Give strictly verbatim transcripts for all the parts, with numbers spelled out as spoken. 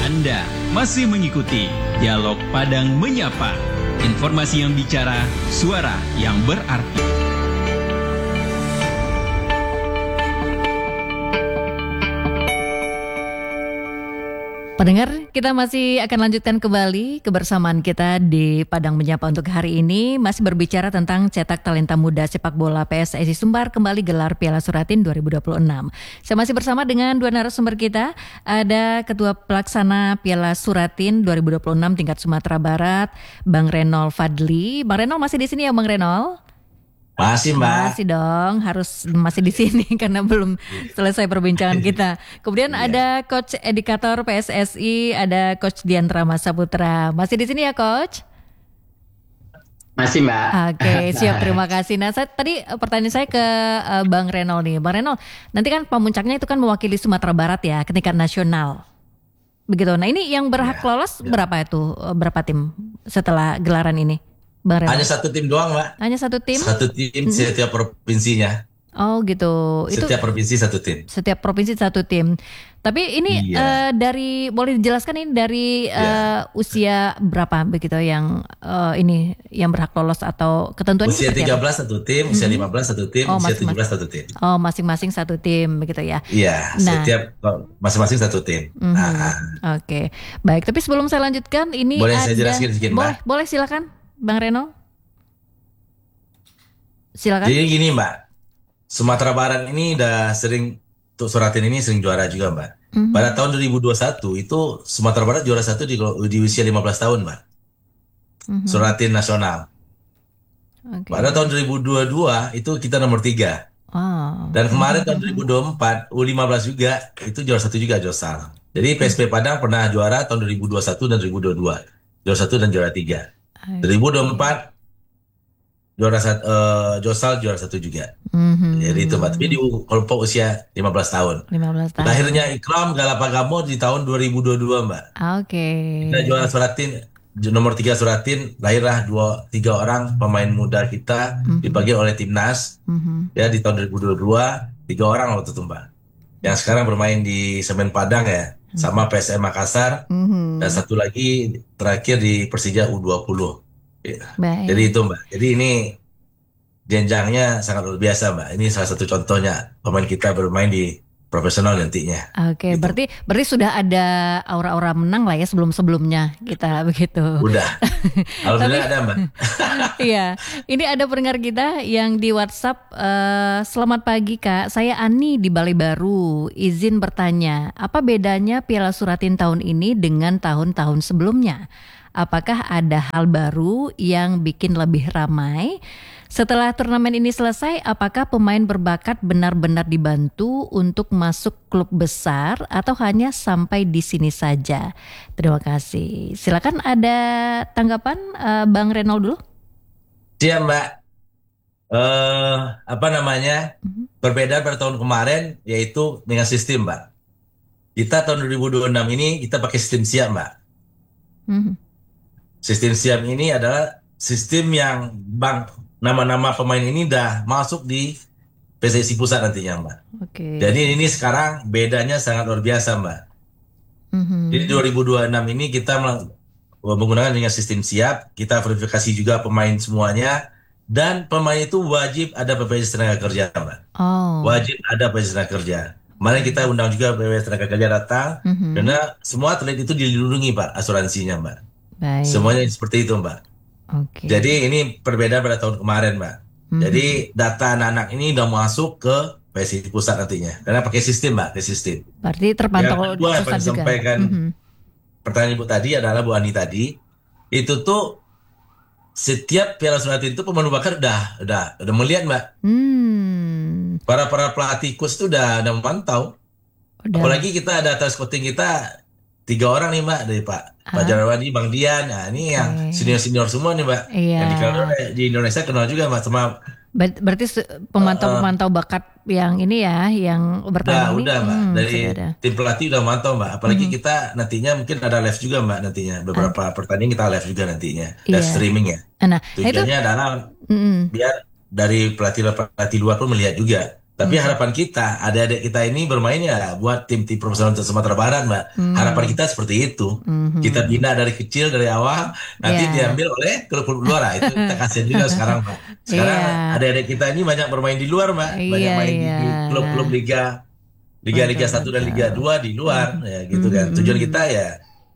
Anda masih mengikuti Dialog Padang Menyapa. Informasi yang bicara, suara yang berarti. Pendengar, kita masih akan lanjutkan kembali kebersamaan kita di Padang Menyapa untuk hari ini. Masih berbicara tentang cetak talenta muda sepak bola P S S I Sumbar kembali gelar Piala Suratin dua ribu dua puluh enam. Saya masih bersama dengan dua narasumber kita. Ada Ketua Pelaksana Piala Suratin dua ribu dua puluh enam tingkat Sumatera Barat, Bang Renol Fadli. Bang Renol masih di sini ya, Bang Renol? Masih Mbak. Masih dong, harus masih di sini karena belum selesai perbincangan kita. Kemudian Iya. ada Coach Edukator P S S I, ada Coach Dian Rama Saputra. Masih di sini ya, Coach? Masih Mbak. Oke, siap, terima kasih. Nah, saya, tadi pertanyaan saya ke uh, Bang Renol nih. Bang Renol, nanti kan pemuncaknya itu kan mewakili Sumatera Barat ya, ke tingkat nasional. Begitu. Nah, ini yang berhak Ya, lolos ya. berapa itu? Berapa tim setelah gelaran ini? Bang Renol? Hanya satu tim doang Mbak. Hanya satu tim? Satu tim setiap provinsinya. Oh gitu. Itu Setiap provinsi satu tim. setiap provinsi satu tim. Tapi ini Iya. eh, dari boleh dijelaskan ini dari eh, Iya. usia berapa begitu yang eh, ini yang berhak lolos atau ketentuannya Usia seperti tiga apa? belas satu tim, usia Mhm. lima belas satu tim, Oh, usia masing-masing. tujuh belas satu tim. Oh, masing-masing satu tim begitu ya. Iya, Nah. setiap masing-masing satu tim. Mhm. Nah, Oke, baik. Tapi sebelum saya lanjutkan, ini Boleh ada. saya jelaskan sedikit, Mbak? Boleh, boleh silakan, Bang Reno. Silakan. jadi gini Mbak, Sumatera Barat ini udah sering, untuk Suratin ini sering juara juga Mbak. Mhm. Pada tahun dua ribu dua puluh satu itu Sumatera Barat juara satu di, di usia lima belas tahun Mbak. Mhm. Suratin nasional. Oke. Pada tahun dua ribu dua puluh dua itu kita nomor tiga. Oh. Dan kemarin tahun dua ribu dua puluh empat U lima belas juga itu juara satu juga Josal. Jadi P S P Padang pernah juara tahun dua ribu dua puluh satu dan dua ribu dua puluh dua. Juara satu dan juara tiga. dua ribu dua puluh empat juara satu, uh, Josal juara satu juga. Mhm. Jadi itu Mbak. Tapi di u- kelompok usia lima belas tahun. lima belas tahun. Lahirnya Ikram Galapagamo di tahun dua ribu dua puluh dua Mbak. Oke. Kita juara Suratin nomor tiga Suratin, lahirlah dua tiga orang pemain muda kita Mhm. dipanggil oleh timnas. Mhm. Ya di tahun dua ribu dua puluh dua tiga orang waktu itu Mbak, yang sekarang bermain di Semen Padang ya, sama P S M Makassar, Mhm. dan satu lagi terakhir di Persija U dua puluh. Ya. Baik. Jadi itu Mbak, jadi ini jenjangnya sangat luar biasa Mbak. Ini salah satu contohnya pemain kita bermain di profesional nantinya. Oke, Gitu. berarti berarti sudah ada aura-aura menang lah ya sebelum-sebelumnya kita begitu. Udah, alhamdulillah ada Mbak. Iya, ini ada pendengar kita yang di WhatsApp. eh, Selamat pagi Kak, saya Ani di Balai Baru. Izin bertanya, apa bedanya Piala Suratin tahun ini dengan tahun-tahun sebelumnya? Apakah ada hal baru yang bikin lebih ramai? Setelah turnamen ini selesai, apakah pemain berbakat benar-benar dibantu untuk masuk klub besar atau hanya sampai di sini saja? Terima kasih. Silakan, ada tanggapan eh, Bang Renol dulu. Siap Mbak. Eh apa namanya? Mhm. Perbedaan pada tahun kemarin yaitu dengan sistem Mbak. Kita tahun dua ribu dua puluh enam ini kita pakai sistem siap Mbak. Mhm. Sistem siap ini adalah sistem yang bang nama-nama pemain ini udah masuk di P S S I pusat nantinya Mbak. Oke. Jadi ini sekarang bedanya sangat luar biasa Mbak. Mhm. Jadi dua ribu dua puluh enam ini kita mel- menggunakan dengan sistem siap, kita verifikasi juga pemain semuanya, dan pemain itu wajib ada B P J S tenaga kerja Mbak. Oh. Wajib ada B P J S tenaga kerja. Kemarin kita undang juga B P J S tenaga kerja datang, Mhm. karena semua atlet itu dilindungi Pak asuransinya Mbak. Baik. Semuanya seperti itu Mbak. Oke. Jadi ini perbedaan pada tahun kemarin, Mbak. Mhm. Jadi data anak-anak ini udah masuk ke P S I pusat nantinya. Karena pakai sistem, Mbak, pakai sistem. Berarti terpantau Yang kedua, yang pusat perlu juga. disampaikan Mhm. pertanyaan Ibu tadi adalah Bu Ani tadi, itu tuh setiap Piala Suratin itu pemain bakat udah udah udah melihat, Mbak. Hmm. Para para pelatih coach itu udah udah memantau. Udah. Apalagi kita ada tes scouting kita tiga orang nih, Mbak, dari Pak Pak Ah. Jarawadi, Bang Dian. Nah, ini yang Oke. senior-senior semua nih, Mbak. Iya. Yang dikenal di Indonesia kenal juga, Mbak, sama Ber- Berarti se- pemantau-pemantau bakat yang ini ya, yang Udah, bertanding ini. udah Mbak. hmm, Dari sudah ada. tim pelatih udah mantau Mbak. Apalagi Mhm. kita nantinya mungkin ada live juga Mbak nantinya. Beberapa pertandingan kita live juga nantinya. Live Iya. streaming ya. Nah, itu Tujuannya adalah mm-mm. biar dari pelatih-pelatih luar pun melihat juga Tapi harapan kita, adik-adik kita ini bermain ya buat tim-tim profesional untuk Sumatera Barat, Mbak. Hmm. Harapan kita seperti itu. Mhm. Kita bina dari kecil, dari awal, nanti Ya. diambil oleh klub-klub luar. Nah, itu kita kasihan juga sekarang, Mbak. Sekarang Iya. adik-adik kita ini banyak bermain di luar, Mbak. Banyak Iya, main iya. di klub-klub liga, liga-liga Betul, satu dan betul. liga dua di luar, ya gitu kan. Mhm, Tujuan mhm. kita ya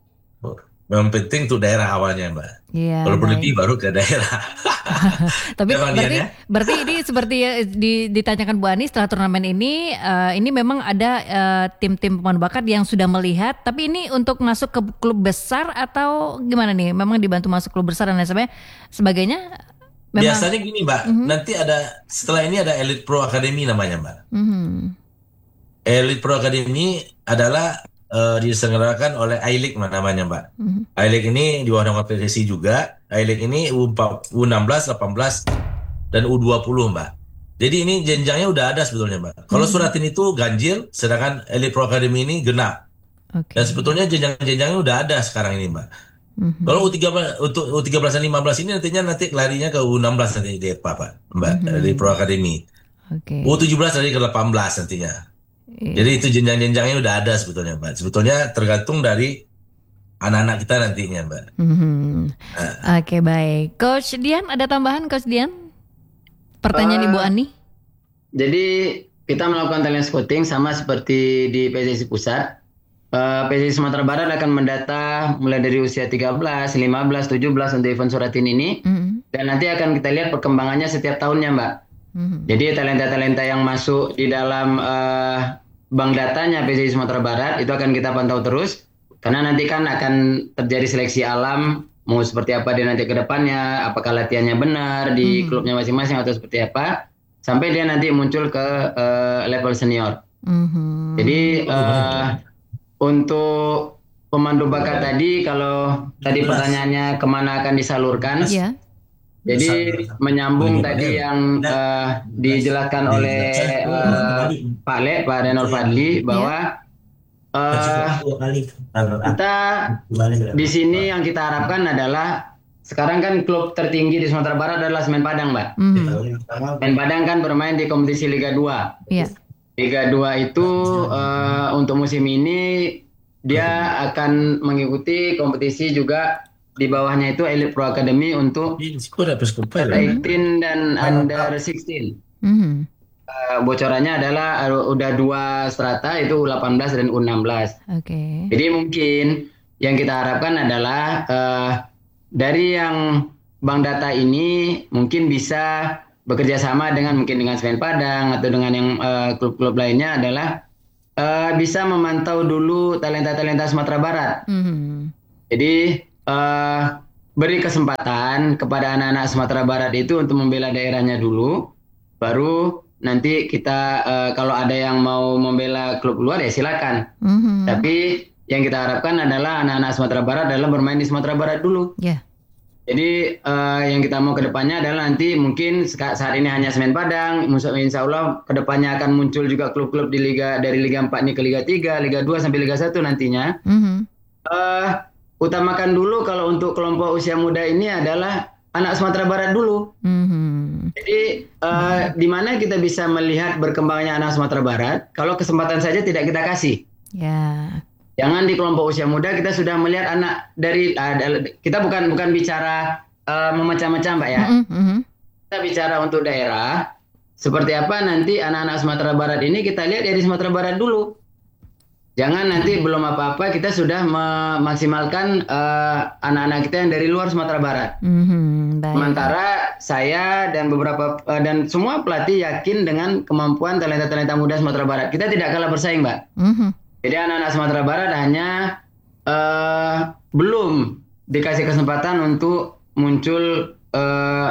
memang penting untuk daerah awalnya, Mbak. Iya, Kalau baik. berlebih baru ke daerah. Tapi Memang berarti niatnya. berarti ini seperti ya di- ditanyakan Bu Ani setelah turnamen ini, eh, ini memang ada eh, tim-tim pemandu bakat yang sudah melihat. Tapi ini untuk masuk ke klub besar atau gimana nih? Memang dibantu masuk klub besar dan lain sebagainya. Sebagainya memang. Biasanya gini, Mbak. Nanti ada setelah ini ada Elite Pro Academy namanya, Mbak. Mhm. Elite Pro Academy adalah eh, diselenggarakan oleh I-League namanya, Mbak. Mhm. I-League ini di bawah naungan P S S I juga. I-League ini U enam belas, delapan belas, dan U dua puluh, Mbak. Jadi ini jenjangnya udah ada sebetulnya, Mbak. Kalau Suratin itu ganjil, sedangkan Elite Pro Academy ini genap. Oke. Dan sebetulnya jenjang-jenjangnya udah ada sekarang ini, Mbak. Mhm. Kalau U tiga belas, untuk U tiga belas dan lima belas ini nantinya nanti larinya ke U enam belas nanti di Pak, Mbak, Elite Pro Academy. Oke. U tujuh belas lari ke delapan belas nantinya. Iya. Jadi itu jenjang-jenjangnya udah ada sebetulnya, Mbak. Sebetulnya tergantung dari anak-anak kita nantinya, Mbak. Mhm. Oke, baik. Coach Dian, ada tambahan Coach Dian? Pertanyaan Eh, Ibu Ani? Jadi kita melakukan talent scouting sama seperti di P S S I Pusat. Eh, P S S I Sumatera Barat akan mendata mulai dari usia tiga belas, lima belas, tujuh belas untuk event Suratin ini. Mhm. Dan nanti akan kita lihat perkembangannya setiap tahunnya, Mbak. Mhm. Jadi talenta-talenta yang masuk di dalam eh, bank datanya P S S I Sumatera Barat itu akan kita pantau terus. Karena nanti kan akan terjadi seleksi alam, mau seperti apa dia nanti ke depannya, apakah latihannya benar di Mhm. klubnya masing-masing atau seperti apa, sampai dia nanti muncul ke eh, level senior. Mhm. Jadi eh, untuk pemandu bakat tadi, kalau tadi pertanyaannya kemana akan disalurkan, Iya. jadi menyambung tadi yang eh, dijelaskan oleh eh, Pak Le, Pak Renol Fadli, bahwa eh, kita di sini yang kita harapkan adalah sekarang kan klub tertinggi di Sumatera Barat adalah Semen Padang, Mbak. Mhm. Semen Padang kan bermain di kompetisi Liga dua. Iya. Liga dua itu eh, untuk musim ini dia akan mengikuti kompetisi juga di bawahnya itu Elite Pro Academy untuk under delapan dan under enam belas. Mhm. Eh, bocorannya adalah eh, udah dua strata itu U delapan belas dan U enam belas. Oke. Jadi mungkin yang kita harapkan adalah eh, dari yang bank data ini mungkin bisa bekerja sama dengan mungkin dengan Semen Padang atau dengan yang eh, klub-klub lainnya adalah eh, bisa memantau dulu talenta-talenta Sumatera Barat. Mhm. Jadi eh, beri kesempatan kepada anak-anak Sumatera Barat itu untuk membela daerahnya dulu, baru nanti kita eh, kalau ada yang mau membela klub luar ya silakan. Mhm. Tapi yang kita harapkan adalah anak-anak Sumatera Barat adalah bermain di Sumatera Barat dulu. Ya. Jadi eh, yang kita mau ke depannya adalah nanti mungkin seka- saat ini hanya Semen Padang, Mus- insya Allah ke depannya akan muncul juga klub-klub di liga dari Liga empat ini ke Liga tiga, Liga dua sampai Liga satu nantinya. Mhm. Eh, utamakan dulu kalau untuk kelompok usia muda ini adalah anak Sumatera Barat dulu. Mhm. Jadi eh, di mana kita bisa melihat berkembangnya anak Sumatera Barat kalau kesempatan saja tidak kita kasih. Ya. Jangan di kelompok usia muda kita sudah melihat anak dari uh, kita bukan bukan bicara uh, memecah-mecah, Mbak ya. Mhm. Mhm. Kita bicara untuk daerah seperti apa nanti anak-anak Sumatera Barat ini kita lihat dari Sumatera Barat dulu. Jangan nanti belum apa-apa kita sudah memaksimalkan uh, anak-anak kita yang dari luar Sumatera Barat. Mhm. Baik. Sementara saya dan beberapa uh, dan semua pelatih yakin dengan kemampuan talenta-talenta muda Sumatera Barat. Kita tidak kalah bersaing, Mbak. Mhm. Jadi anak-anak Sumatera Barat hanya eh, belum dikasih kesempatan untuk muncul eh,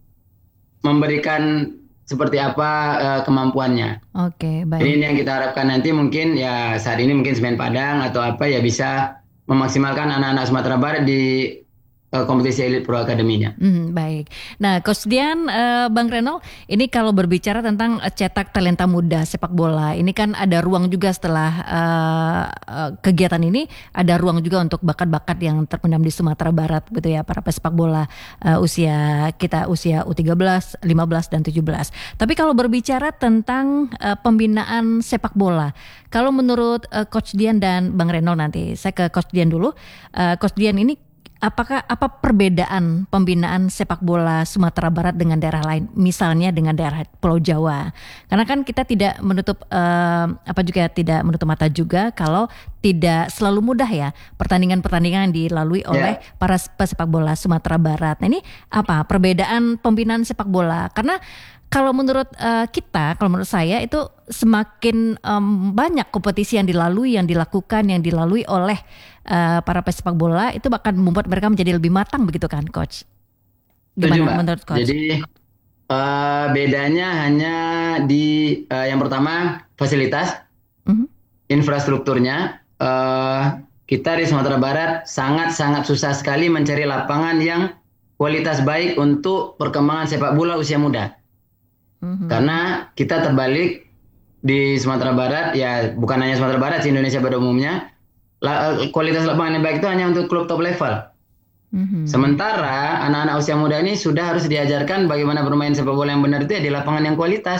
memberikan seperti apa eh, kemampuannya. Oke, Jadi baik. ini yang kita harapkan nanti mungkin ya saat ini mungkin Semen Padang atau apa ya bisa memaksimalkan anak-anak Sumatera Barat di uh, kompetisi elit pro akademinya. Hmm, baik. Nah, Coach Dian, uh, Bang Reno, ini kalau berbicara tentang uh, cetak talenta muda sepak bola, ini kan ada ruang juga setelah uh, uh, kegiatan ini, ada ruang juga untuk bakat-bakat yang terpendam di Sumatera Barat, gitu ya, para pesepak bola uh, usia kita usia U tiga belas, lima belas dan tujuh belas. Tapi kalau berbicara tentang uh, pembinaan sepak bola, kalau menurut uh, Coach Dian dan Bang Reno nanti, saya ke Coach Dian dulu. Uh, Coach Dian ini apakah apa perbedaan pembinaan sepak bola Sumatera Barat dengan daerah lain, misalnya dengan daerah Pulau Jawa? Karena kan kita tidak menutup eh, apa juga tidak menutup mata juga kalau tidak selalu mudah ya pertandingan-pertandingan yang dilalui oleh yeah. para pesepak bola Sumatera Barat. Nah, ini apa perbedaan pembinaan sepak bola? Karena kalau menurut uh, kita, kalau menurut saya itu semakin um, banyak kompetisi yang dilalui, yang dilakukan, yang dilalui oleh uh, para pesepak bola, itu akan membuat mereka menjadi lebih matang, begitu kan, Coach? Gimana Tujuh, menurut Coach? Jadi uh, bedanya hanya di uh, yang pertama fasilitas, uh-huh. infrastrukturnya. Uh, kita di Sumatera Barat sangat-sangat susah sekali mencari lapangan yang kualitas baik untuk perkembangan sepak bola usia muda. Mm-hmm. Karena kita terbalik di Sumatera Barat, ya bukan hanya Sumatera Barat, di Indonesia pada umumnya, la, kualitas lapangan yang baik itu hanya untuk klub top level. Mm-hmm. Sementara anak-anak usia muda ini sudah harus diajarkan bagaimana bermain sepak bola yang benar itu ya di lapangan yang kualitas.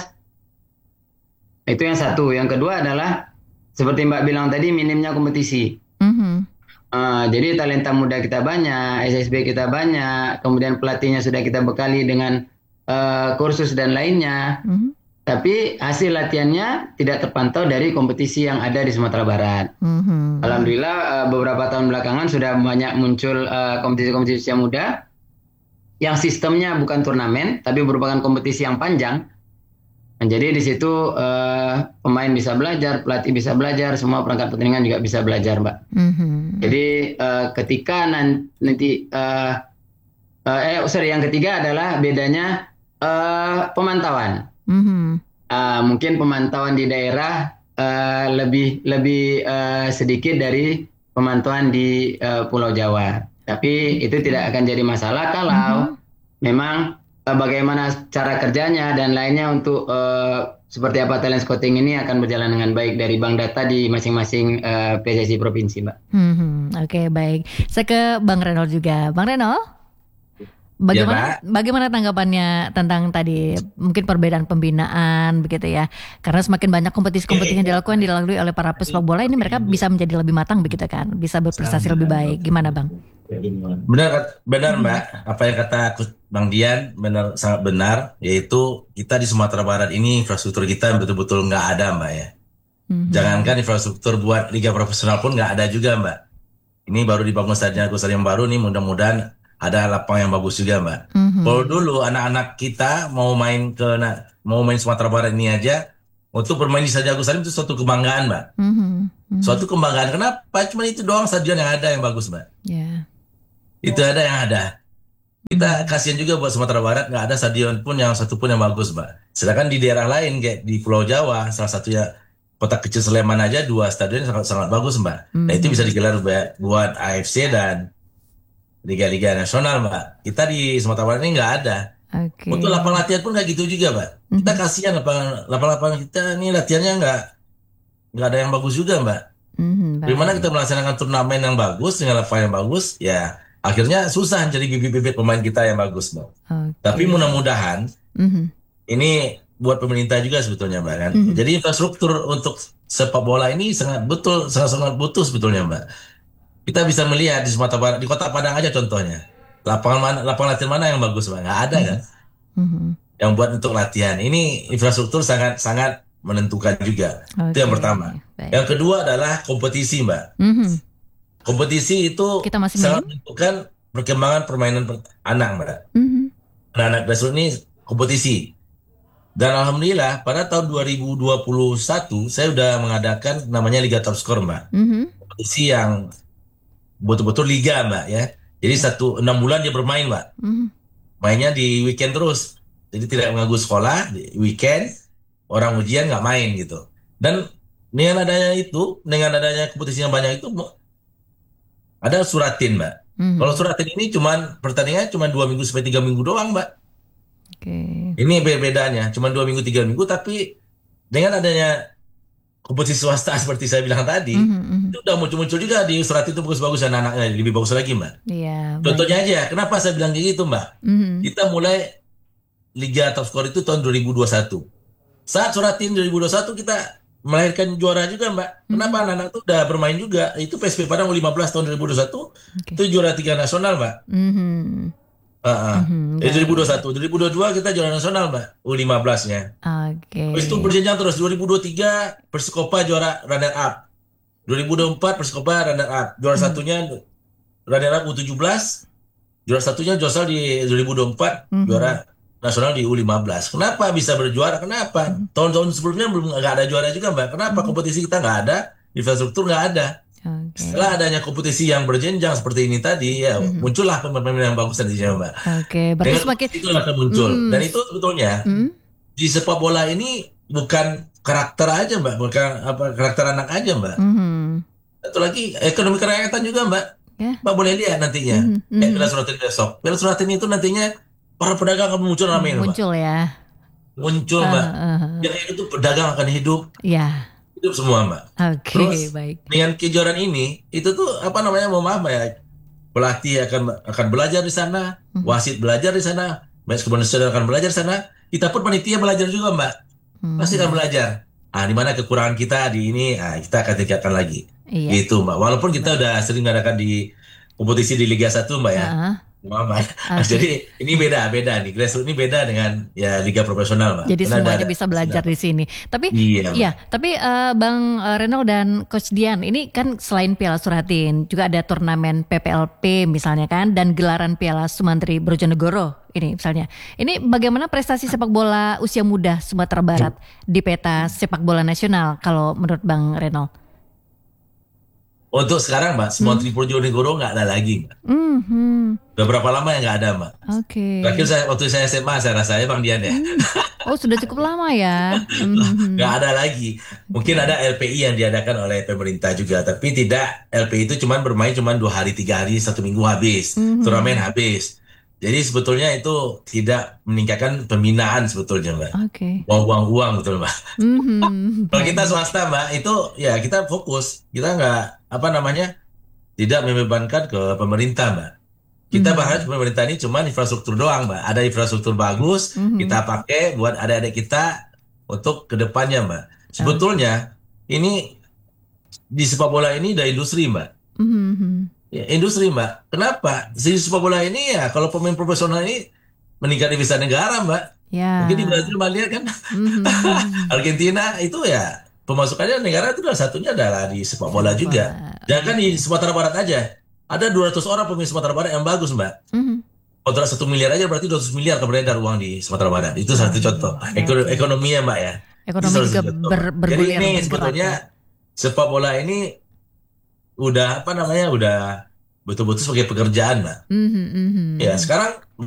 Itu yang satu. Yang kedua adalah seperti Mbak bilang tadi, minimnya kompetisi. Mm-hmm. Uh, jadi talenta muda kita banyak, S S B kita banyak, kemudian pelatihnya sudah kita bekali dengan Uh, kursus dan lainnya, mm-hmm. tapi hasil latihannya tidak terpantau dari kompetisi yang ada di Sumatera Barat. Mm-hmm. Alhamdulillah uh, beberapa tahun belakangan sudah banyak muncul uh, kompetisi-kompetisi usia muda yang sistemnya bukan turnamen, tapi merupakan kompetisi yang panjang. Nah, jadi di situ uh, pemain bisa belajar, pelatih bisa belajar, semua perangkat pertandingan juga bisa belajar, Mbak. Mm-hmm. Jadi uh, ketika nanti uh, uh, eh sorry yang ketiga adalah bedanya Uh, pemantauan, mm-hmm. uh, mungkin pemantauan di daerah uh, lebih lebih uh, sedikit dari pemantauan di uh, Pulau Jawa. Tapi itu tidak akan jadi masalah kalau mm-hmm. memang uh, bagaimana cara kerjanya dan lainnya untuk uh, seperti apa talent scouting ini akan berjalan dengan baik dari bank data di masing-masing uh, P S S I provinsi, Mbak. Mm-hmm. Oke, okay, baik. Saya ke Bang Renol juga, Bang Renol. Bagaimana ya, bagaimana tanggapannya tentang tadi mungkin perbedaan pembinaan begitu ya? Karena semakin banyak kompetisi-kompetisi yang dilakukan dilalui oleh para pesepak bola ini, mereka bisa menjadi lebih matang begitu kan, bisa berprestasi lebih baik. Gimana, Bang? Benar, benar Mbak. Apa yang kata Bang Dian benar, sangat benar. Yaitu kita di Sumatera Barat ini infrastruktur kita betul-betul nggak ada, Mbak ya. Mm-hmm. Jangankan infrastruktur buat liga profesional pun nggak ada juga, Mbak. Ini baru dibangun stadion stadion baru nih, mudah-mudahan ada lapangan yang bagus juga, Mbak. Mm-hmm. Kalau dulu anak-anak kita mau main ke mau main Sumatera Barat ini aja, untuk bermain di Stadion Agus Salim itu suatu kebanggaan, Mbak. Mm-hmm. Mm-hmm. Suatu kebanggaan. Kenapa? Cuma itu doang stadion yang ada yang bagus, Mbak. Yeah. Itu ada yang ada. Kita kasihan juga buat Sumatera Barat, nggak ada stadion pun yang satu pun yang bagus, Mbak. Sedangkan di daerah lain kayak di Pulau Jawa, salah satunya kota kecil Sleman aja dua stadion sangat sangat bagus, Mbak. Mm-hmm. Nah itu bisa digelar buat A F C dan liga-liga nasional, Mbak. Kita di Sumatera Barat ini nggak ada. Okay. Untuk lapangan latihan pun nggak gitu juga, Mbak. Mm-hmm. Kita kasihan lapangan lapangan kita ini latihannya nggak nggak ada yang bagus juga, Mbak. Mm-hmm, Bagaimana kita melaksanakan turnamen yang bagus dengan lapangan yang bagus, ya akhirnya susah jadi bibit-bibit pemain kita yang bagus, Mbak. Okay. Tapi mudah-mudahan mm-hmm. ini buat pemerintah juga sebetulnya, Mbak. Kan? Mm-hmm. Jadi infrastruktur untuk sepak bola ini sangat betul, sangat-sangat butuh sebetulnya, Mbak. Kita bisa melihat di Sumatera Barat, di Kota Padang aja contohnya. Lapangan mana, lapangan latihan mana yang bagus, Mbak? Nggak ada kan? Mm-hmm. Yang buat untuk latihan. Ini infrastruktur sangat-sangat menentukan juga. Okay. Itu yang pertama. Baik. Yang kedua adalah kompetisi, Mbak. Mm-hmm. Kompetisi itu Kita masih sangat menentukan perkembangan permainan anak, Mbak. Mm-hmm. Anak-anak dasar ini kompetisi. Dan Alhamdulillah pada tahun dua ribu dua puluh satu saya sudah mengadakan namanya Liga Top Skor, Mbak. Mm-hmm. Kompetisi yang betul-betul liga, Mbak ya. Jadi satu enam bulan dia bermain, Mbak. Mm. Mainnya di weekend terus. Jadi tidak mengganggu sekolah. Di weekend orang ujian nggak main gitu. Dan dengan adanya itu, dengan adanya kompetisi yang banyak itu, ada suratin, Mbak. Mhm. Kalau Suratin ini cuman pertandingannya cuma dua minggu sampai tiga minggu doang, Mbak. Oke. Ini be- bedanya, cuma dua minggu tiga minggu, tapi dengan adanya kompetisi swasta seperti saya bilang tadi, Mhm, mhm. itu udah muncul-muncul juga di Suratin itu bagus-bagus anak-anaknya lebih bagus lagi, Mbak. Iya, baik. Contohnya aja, kenapa saya bilang kayak gitu, Mbak? Mhm. Kita mulai Liga Top Skor itu tahun dua ribu dua puluh satu. Saat Suratin dua ribu dua puluh satu kita melahirkan juara juga, Mbak. Kenapa anak-anak itu udah bermain juga? Itu P S P Padang U lima belas tahun dua ribu dua puluh satu Oke. itu juara tiga nasional, Mbak. Mhm. Heeh. Mhm, Dari dua ribu dua puluh satu, dua ribu dua puluh dua kita juara nasional, Mbak. U lima belas-nya. Oke. Terus itu berjenjang terus. dua ribu dua puluh tiga Persikopa juara runner up. dua ribu dua puluh empat Persikopa runner up. Juara satunya runner up U tujuh belas. Juara satunya Josal di dua ribu dua puluh empat Mhm. juara nasional di U lima belas. Kenapa bisa berjuara? Kenapa? Tahun-tahun sebelumnya belum nggak ada juara juga, Mbak. Kenapa? Kompetisi kita nggak ada, infrastruktur nggak ada. Oke. Setelah adanya kompetisi yang berjenjang seperti ini tadi, ya muncullah pemain-pemain yang bagus nantinya, Mbak. Oke, berarti Dengan semakin itu akan muncul. Hmm. Dan itu sebetulnya Hmm? di sepak bola ini bukan karakter aja, Mbak, bukan apa karakter anak aja, Mbak. Mhm. Satu lagi ekonomi kerakyatan juga, Mbak. Ya. Mbak boleh lihat nantinya. Mhm, mhm. Eh, Piala Suratin besok. Piala Suratin itu nantinya para pedagang akan muncul ramai, Mbak. Muncul ya. Muncul, Mbak. Ah, ah, ah. Yang itu pedagang akan hidup, Ya. hidup semua, Mbak. Oke, Terus baik. dengan kejuaraan ini, itu tuh apa namanya, mau maaf ya, pelatih akan akan belajar di sana, wasit belajar di sana, match nasional akan belajar di sana. Kita pun panitia belajar juga, Mbak. Hmm. Pasti akan belajar. Ah, di mana kekurangan kita di ini, ah, kita akan tingkatkan lagi. Iya. Gitu, Mbak. Walaupun kita udah sering mengadakan di kompetisi di Liga satu, Mbak ya. Ah, Maaf, Mbak. Oke. Jadi ini beda, beda nih. Grassroots ini beda dengan ya liga profesional, Mbak. Jadi Karena semuanya ada- bisa belajar di sini. Tapi Iya, Mbak. iya, tapi eh, Bang eh, Renold dan Coach Dian, ini kan selain Piala Suratin juga ada turnamen P P L P misalnya kan, dan gelaran Piala Sumantri Brojonegoro ini misalnya. Ini bagaimana prestasi sepak bola usia muda Sumatera Barat di peta sepak bola nasional kalau menurut Bang Renold? Untuk sekarang, Mbak, Sumantri Brojonegoro nggak ada lagi, Mbak. Mhm. Udah berapa lama ya nggak ada, Mbak? Oke. Terakhir saya waktu saya S M A, saya rasa ya, Bang Dian ya. Oh, sudah cukup lama ya. Mhm. Nggak ada lagi. Mungkin ada L P I yang diadakan oleh pemerintah juga, tapi tidak. L P I itu cuman bermain cuman dua hari, tiga hari, satu minggu habis. Mhm. Turnamen habis. Jadi sebetulnya itu tidak meningkatkan pembinaan sebetulnya, Mbak. Oke. Buang-buang uang, betul, Mbak. Mhm. Kalau kita swasta, Mbak, itu ya kita fokus. Kita nggak, apa namanya, tidak membebankan ke pemerintah, Mbak. Kita berharap pemerintah ini cuma infrastruktur doang, Mbak. Ada infrastruktur bagus, Mhm. kita pakai buat adik-adik kita untuk kedepannya, Mbak. Sebetulnya ini di sepak bola ini ada industri, Mbak. Mhm. Ya, industri, Mbak. Kenapa? Di sepak bola ini ya kalau pemain profesional ini meningkat devisa negara, Mbak. Ya. Mungkin di Brazil, Mbak lihat kan. Mhm. Argentina itu ya pemasukannya negara itu salah satunya adalah di sepak bola juga. Jangan kan di Sumatera Barat aja. Ada dua ratus orang pemain Sumatera Barat yang bagus, Mbak. Mhm. Kontrak satu miliar aja berarti dua ratus miliar beredar uang di Sumatera Barat. Itu satu contoh. Eko- ekonominya, Mbak ya. Ekonomi Itu salah juga satu contoh. ber- Jadi bergulir, ini bergerak sebetulnya ya. sepak bola ini udah apa namanya udah betul-betul sebagai pekerjaan, Mbak. Mhm, mhm. Ya sekarang